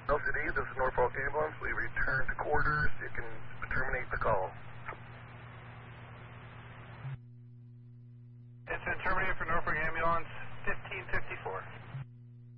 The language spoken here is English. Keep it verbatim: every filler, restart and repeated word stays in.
L C D, this is Norfolk Ambulance. We return to quarters. You can terminate the call. It's been terminated for Norfolk Ambulance fifteen fifty-four.